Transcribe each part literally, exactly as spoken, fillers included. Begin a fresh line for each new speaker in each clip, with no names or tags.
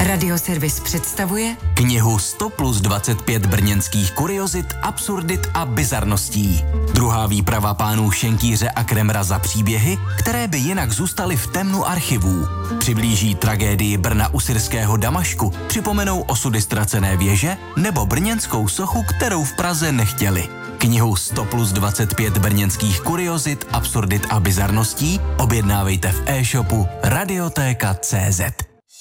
Radioservis představuje
knihu sto plus dvacet pět brněnských kuriozit, absurdit a bizarností. Druhá výprava pánů Šenkýře a Kremra za příběhy, které by jinak zůstaly v temnu archivů. Přiblíží tragédii Brna u syrského Damašku, připomenou osudy ztracené věže nebo brněnskou sochu, kterou v Praze nechtěli. Knihu sto plus dvacet pět brněnských kuriozit, absurdit a bizarností objednávejte v e-shopu Radiotéka tečka cé zet.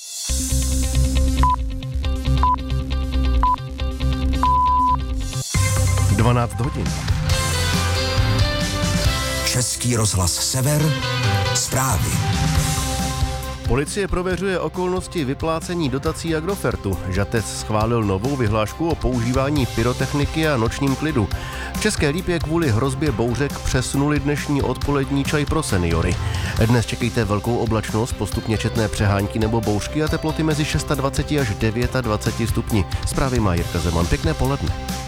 dvanáct hodin.
Český rozhlas Sever, zprávy.
Policie prověřuje okolnosti vyplácení dotací Agrofertu. Žatec schválil novou vyhlášku o používání pyrotechniky a nočním klidu. V České Lípě kvůli hrozbě bouřek přesunuli dnešní odpolední čaj pro seniory. Dnes čekejte velkou oblačnost, postupně četné přehánky nebo bouřky a teploty mezi dvacet šest až dvacet devět stupni. Zprávy má Jirka Zeman. Pěkné poledne.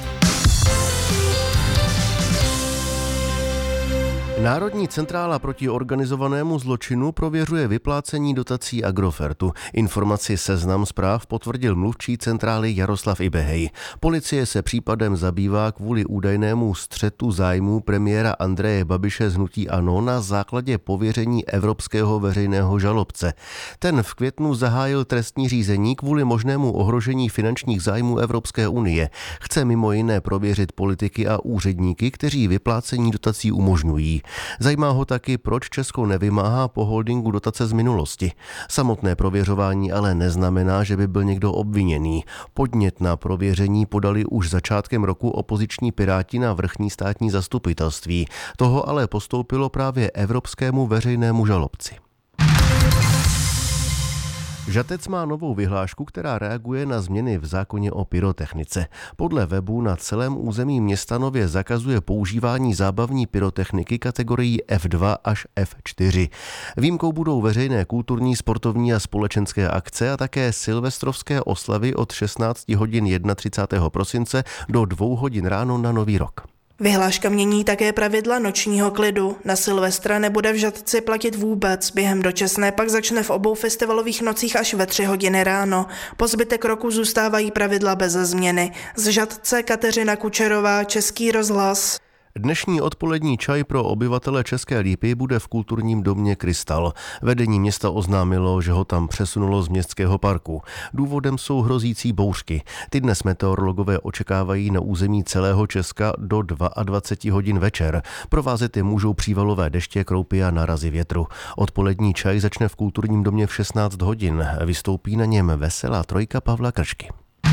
Národní centrála proti organizovanému zločinu prověřuje vyplácení dotací Agrofertu. Informaci Seznam Zpráv potvrdil mluvčí centrály Jaroslav Ibehej. Policie se případem zabývá kvůli údajnému střetu zájmů premiéra Andreje Babiše z hnutí ANO na základě pověření evropského veřejného žalobce. Ten v květnu zahájil trestní řízení kvůli možnému ohrožení finančních zájmů Evropské unie. Chce mimo jiné prověřit politiky a úředníky, kteří vyplácení dotací umožňují. Zajímá ho taky, proč Česko nevymáhá po holdingu dotace z minulosti. Samotné prověřování ale neznamená, že by byl někdo obviněný. Podnět na prověření podali už začátkem roku opoziční Piráti na vrchní státní zastupitelství. Toho ale postoupilo právě evropskému veřejnému žalobci. Žatec má novou vyhlášku, která reaguje na změny v zákoně o pyrotechnice. Podle webu na celém území města nově zakazuje používání zábavní pyrotechniky kategorií F dva až F čtyři. Výjimkou budou veřejné kulturní, sportovní a společenské akce a také silvestrovské oslavy od šestnáct hodin třicátého prvního prosince do dvou hodin ráno na Nový rok.
Vyhláška mění také pravidla nočního klidu. Na Silvestra nebude v Žatci platit vůbec. Během dočasné pak začne v obou festivalových nocích až ve tři hodiny ráno. Po zbytek roku zůstávají pravidla beze změny. Z Žatce Kateřina Kučerová, Český rozhlas.
Dnešní odpolední čaj pro obyvatele České Lípy bude v kulturním domě Krystal. Vedení města oznámilo, že ho tam přesunulo z městského parku. Důvodem jsou hrozící bouřky. Ty dnes meteorologové očekávají na území celého Česka do dvacet dva hodin večer. Provázet je můžou přívalové deště, kroupy a nárazy větru. Odpolední čaj začne v kulturním domě v šestnáct hodin. Vystoupí na něm veselá trojka Pavla Kršky.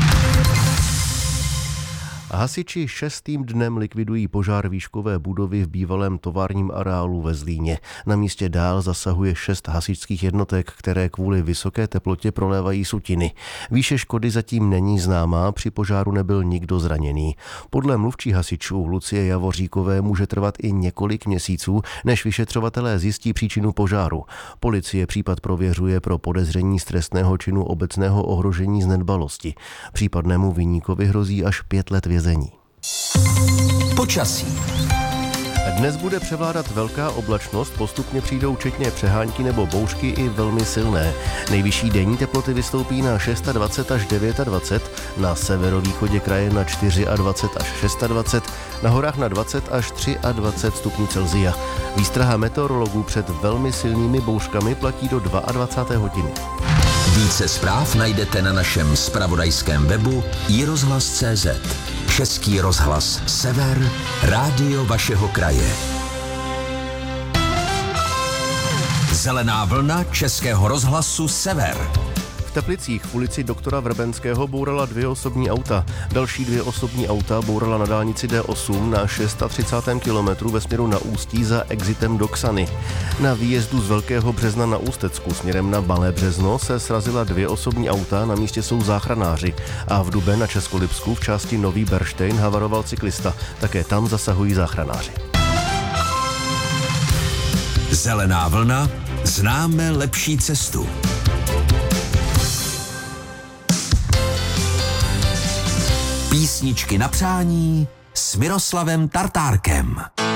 Hasiči šestým dnem likvidují požár výškové budovy v bývalém továrním areálu ve Zlíně. Na místě dál zasahuje šest hasičských jednotek, které kvůli vysoké teplotě prolévají sutiny. Výše škody zatím není známá, při požáru nebyl nikdo zraněný. Podle mluvčí hasičů Lucie Javoříkové může trvat i několik měsíců, než vyšetřovatelé zjistí příčinu požáru. Policie případ prověřuje pro podezření z trestného činu obecného ohrožení z nedbalosti. Případnému viníkovi hrozí až pět let vězení.
Počasí.
Dnes bude převládat velká oblačnost, postupně přijdou četně přehánky nebo bouřky i velmi silné. Nejvyšší denní teploty vystoupí na dvacet šest až dvacet devět, na severovýchodě kraje na dvacet čtyři až dvacet šest, na horách na dvacet až dvacet tři stupňů Celsia. Výstraha meteorologů před velmi silnými bouřkami platí do dvacáté druhé hodiny.
Více zpráv najdete na našem zpravodajském webu i rozhlas tečka cé zet. Český rozhlas Sever, rádio vašeho kraje. Zelená vlna Českého rozhlasu Sever.
V Teplicích v ulici doktora Vrbenského bourala dvě osobní auta. Další dvě osobní auta bourala na dálnici D osm na třicátém šestém kilometru ve směru na Ústí za exitem do Ksany. Na výjezdu z Velkého Března na Ústecku směrem na Malé Březno se srazila dvě osobní auta, na místě jsou záchranáři. A v Dube na Českolipsku v části Nový Berštejn havaroval cyklista. Také tam zasahují záchranáři.
Zelená vlna, známe lepší cestu. Písničky na přání s Miroslavem Tartárkem.